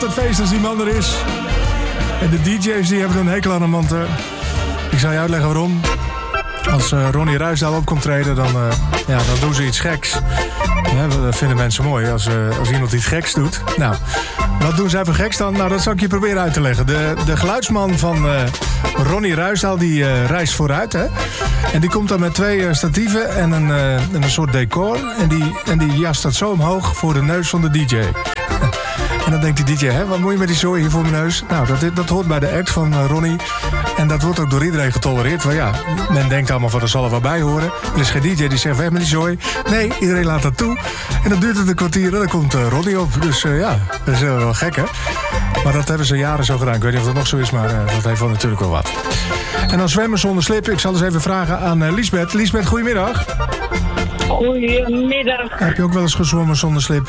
altijd feest als die man er is. En de DJ's die hebben een hekel aan hem, want ik zal je uitleggen waarom. Als Ronnie Ruijsdaal op komt treden, dan doen ze iets geks. Ja, dat vinden mensen mooi, als iemand iets geks doet. Nou, wat doen zij voor geks dan? Nou, dat zal ik je proberen uit te leggen. De geluidsman van Ronnie Ruijsdaal, die reist vooruit, hè. En die komt dan met 2 statieven en een soort decor. En die jast dat zo omhoog voor de neus van de DJ. En dan denkt die DJ, hè, wat moet je met die zooi hier voor mijn neus? Nou, dat hoort bij de act van Ronnie. En dat wordt ook door iedereen getolereerd. Maar ja, men denkt allemaal van, er zal er wel bij horen. Er is geen DJ die zegt, weg met die zooi. Nee, iedereen laat dat toe. En dan duurt het een kwartier en dan komt Ronnie op. Dus dat is wel gek, hè? Maar dat hebben ze jaren zo gedaan. Ik weet niet of dat nog zo is, maar dat heeft wel natuurlijk wel wat. En dan zwemmen zonder slip. Ik zal eens even vragen aan Liesbeth. Liesbeth, goedemiddag. Goedemiddag. Heb je ook wel eens gezwommen zonder slip?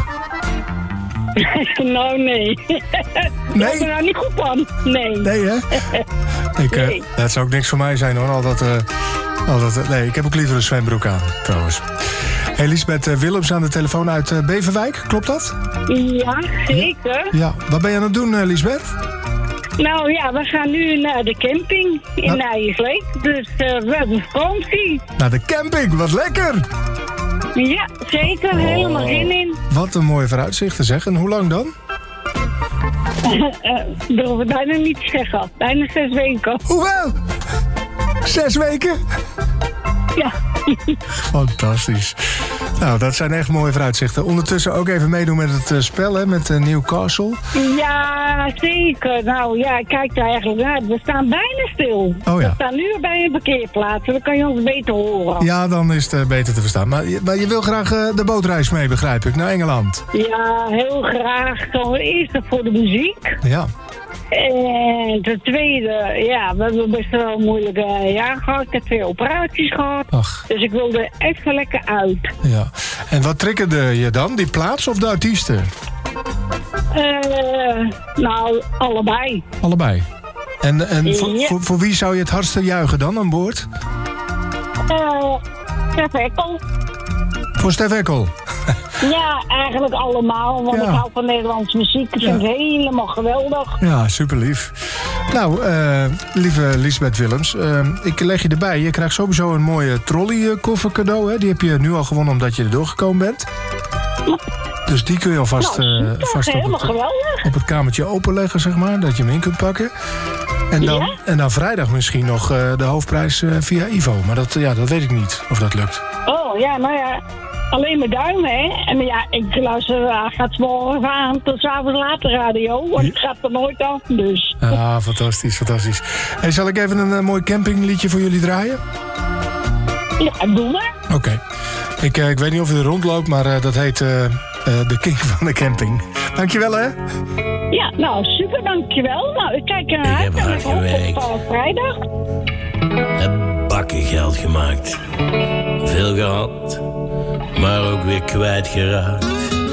Nou, nee. Nee? Ik ben er nou niet goed van. Nee. Nee, hè? Nee. Dat zou ook niks voor mij zijn, hoor. Nee, ik heb ook liever een zwembroek aan, trouwens. Hey, Liesbeth Willems aan de telefoon uit Beverwijk. Klopt dat? Ja, zeker. Ja. Wat ben je aan het doen, Liesbeth? Nou ja, we gaan nu naar de camping in Nijesleek. Dus we hebben vakantie. Naar de camping, wat lekker! Ja, zeker. Helemaal zin in. Wat een mooie vooruitzichten, zeg. En hoe lang dan? Dat hoeven we bijna niet te zeggen. Bijna 6 weken. Hoewel! 6 weken? Ja. Fantastisch. Nou, dat zijn echt mooie vooruitzichten. Ondertussen ook even meedoen met het spel, hè, met Newcastle. Ja, zeker. Nou ja, ik kijk daar eigenlijk naar. We staan bijna stil. Oh ja. We staan nu bij een parkeerplaats. Dan kan je ons beter horen. Ja, dan is het beter te verstaan. Maar je wil graag de bootreis mee, begrijp ik, naar Engeland. Ja, heel graag. Dan eerst voor de muziek. Ja. En ten tweede, ja, we hebben best wel een moeilijke jaar gehad. Ik heb 2 operaties gehad. Ach. Dus ik wilde even lekker uit. Ja. En wat triggerde je dan? Die plaats of de artiesten? Nou, allebei. Allebei. En Ja. voor wie zou je het hardste juichen dan aan boord? Stef Ekkel. Voor Stef Ekkel. Ja, eigenlijk allemaal. Want ik hou van Nederlandse muziek. Ik vind het helemaal geweldig. Ja, super lief. Nou, lieve Liesbeth Willems, ik leg je erbij. Je krijgt sowieso een mooie trolleykoffer cadeau. Hè? Die heb je nu al gewonnen omdat je er doorgekomen bent. Dus die kun je alvast vast op het kamertje openleggen, zeg maar. Dat je hem in kunt pakken. En dan vrijdag misschien nog de hoofdprijs via Ivo. Maar dat weet ik niet of dat lukt. Oh, ja, nou ja. Alleen mijn duimen, hè. En ja, ik luister, gaat morgen aan tot 's avonds later radio. Want ik ga er nooit af, dus. Ah, fantastisch, fantastisch. Hey, zal ik even een mooi campingliedje voor jullie draaien? Ja, doe maar. Oké. Ik weet niet of je er rondloopt, maar dat heet de King van de Camping. Dankjewel, hè? Ja, nou, super, dankjewel. Nou, ik kijk ernaar uit. Ik heb hard gewerkt. Op vrijdag. Heb bakken geld gemaakt. Veel gehad, maar ook weer kwijtgeraakt.